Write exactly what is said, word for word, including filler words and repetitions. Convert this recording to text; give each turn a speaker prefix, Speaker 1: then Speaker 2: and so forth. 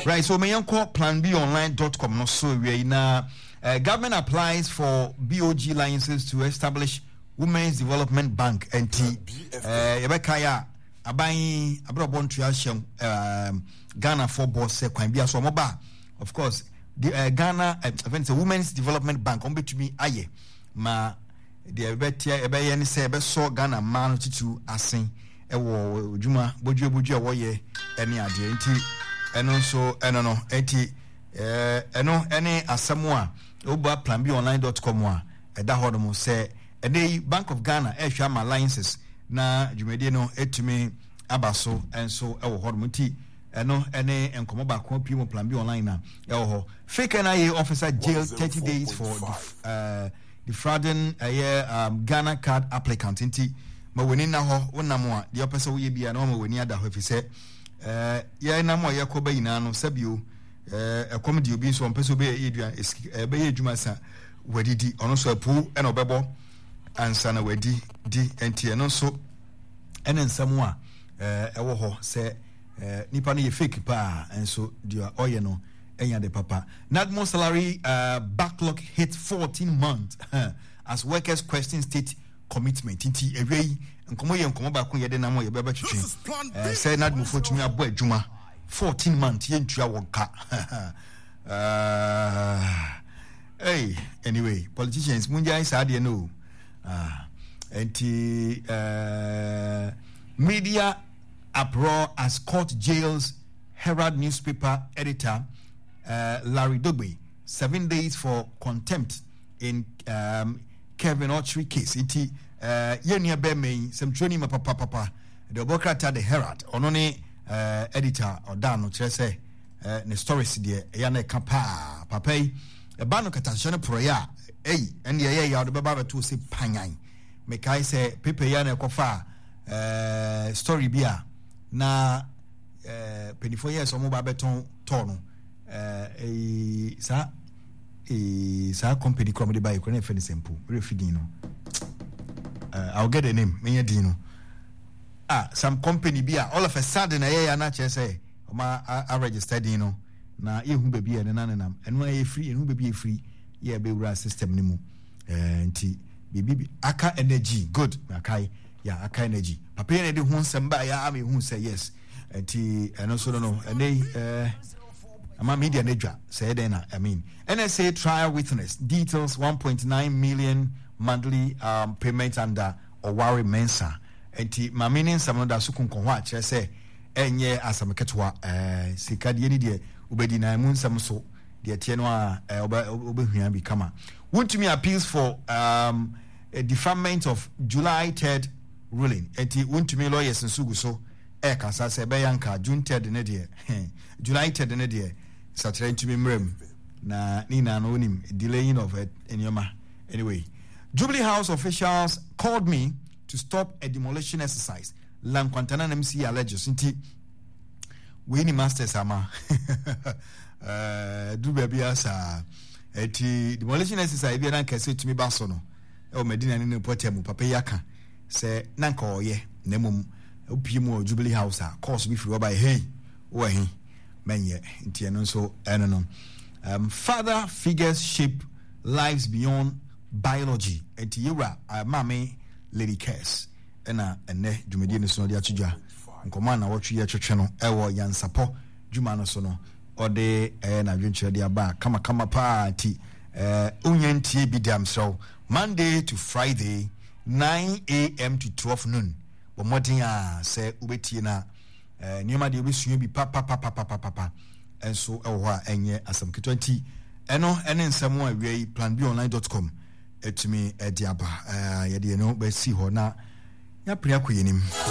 Speaker 1: Right, so me call plan b online dot com no so we na uh, government applies for B O G licenses to establish Women's Development Bank N T uh Yebekaya aban abrobon tuahyem um Ghana for boss say kwan bia so moba. Of course the uh, Ghana uh, event Women's Development Bank on betumi aye ma the betia ebeye ne say ebe so Ghana man tutu asen ewo djuma bodwe bodwe wo ye ene ade nti eno so eno no enti eh eno ene asemo a oba plan b online dot com a eda hodom say ene Bank of Ghana e hwa ma licenses na djumede no etumi abaso enso ewo hodom nti eno ene enkomo ba ko pimo plan b online na ewo ho fake N I A officer jailed thirty days for def, uh defrauding a uh, yeah, um, Ghana card applicant nti ma woni na ho wonam a de opese wo ye bia na ma woni ada ho fi se eh ye na mo ye ko ba yina no sabio eh ekom de obi so opese obi ye dua e be ye djuma sa wadidi ono so apu e na obebo ansa na wadi di enti eno so ene nsam a eh ewo ho se eh nipa no ye fake pa enso dia oye no enya de papa Nadmo salary uh, backlog hit fourteen months as workers question state commitment inti ewei nkomo ye nkomo ba ko ye de na mo ye beba twetwe eh say Nadmo fotumi abo adwuma fourteen months ye ntua wonka uh hey anyway politicians munja isa de no ah enti uh media uproar as court jails Herald newspaper editor uh, Larry Dogbe seven days for contempt in um, Kevin Ochri case. Iti uh, yenia be me some training ma papa papa the Bokrata the Herald onone uh, editor or dan no say uh, ne stories de ya na kapa papa yi e ba no katanhye proya ei ene ye ya do baba to say panyan me kai say pepe ya na kofa uh, story bia na uh, twenty-four years omo ba beton ton uh, e sa e sa company come dey buy ko na fe ne simple refidin no uh, I'll get the name me dino ah some company bia all of a sudden eh ya na che say ma a registered no na ye hu ba bia ne nanam eno e free eno ba bia free ye be wura system ni mu eh nti bibi aka energy good akai ya aka energy papa ye ne de hu nsem ba ya am hu say yes nti eno so no ene eh ama media nedwa say den na I mean N S A trial witness details one point nine million monthly um, payment under Owari Mensa enti mamini nsam da so konkon ho a kire say enye asamketwa eh sika de ni de obedi na mu nsam so de tie no a obehua bi kama wontumi appeals for um a deferment of July third ruling enti wontumi lawyers nsugu so e kasa say be yanka June third ne de July third ne de satere ntumi mrem na nina no nim delaying of it enyoma anyway Jubilee House officials called me to stop a demolition exercise Lankwantana M C alleges nti we ni masters ama eh du baby asa eti demolition exercise bi na kase tumi ba so no e o Medina ni potem papa yaka se nanka oye na mum opie mu Jubilee House a course bi free by hey wo he menye nti eno so eno no um father figures shape lives beyond biology eti yura amame Lady Cass ena ene dwumedi ne so no de atudwa nkoma na wotwe ye twetwe no ewo yansapo dwuma no so no ode eh na dwunkyere de aba kama kama party eh unyentie bidam so Monday to Friday nine a.m. to twelve noon bo modin a se ubetie na eh nioma de obesua bi papa papa papa papa enso ewo ha enye asam twenty eno ene nsamo a wi plan b online dot com etumi edi aba eh ye de no ba si ho na ya pria koyenim